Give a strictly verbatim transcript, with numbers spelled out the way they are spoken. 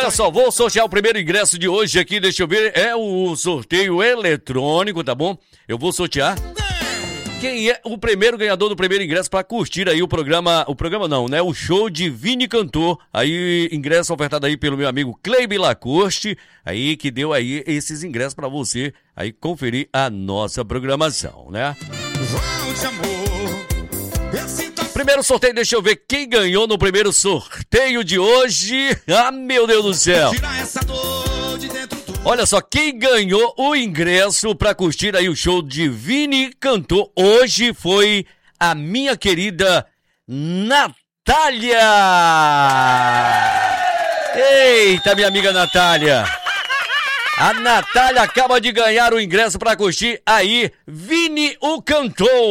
Olha só, vou sortear o primeiro ingresso de hoje aqui, deixa eu ver, é o sorteio eletrônico, tá bom? Eu vou sortear. Quem é o primeiro ganhador do primeiro ingresso para curtir aí o programa, o programa não, né? O show de Vini Cantor, aí ingresso ofertado aí pelo meu amigo Cleibe Lacoste, aí que deu aí esses ingressos para você aí conferir a nossa programação, né? Primeiro sorteio, deixa eu ver quem ganhou no primeiro sorteio de hoje. Ah, meu Deus do céu! Olha só, quem ganhou o ingresso para curtir aí o show de Vini Cantor hoje foi a minha querida Natália! Eita, minha amiga Natália! A Natália acaba de ganhar o ingresso para curtir aí Vini o Cantor!